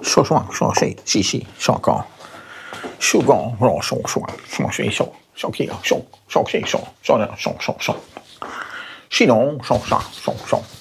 说爽说谁嘻嘻说高，说高说说爽说谁说说气说说谁说说的说说说，是农说啥说说。